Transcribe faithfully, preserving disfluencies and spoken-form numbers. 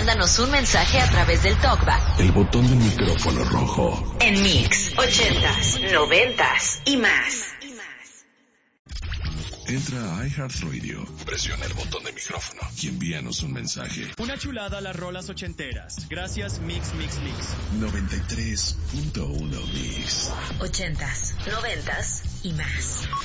mándanos un mensaje a través del TalkBack. El botón del micrófono rojo. En Mix, ochentas, noventas y más. Entra a iHeartRadio, presiona el botón de micrófono y envíanos un mensaje. Una chulada a las rolas ochenteras. Gracias, Mix, Mix, Mix. noventa y tres punto uno Mix. Ochentas, noventas y más.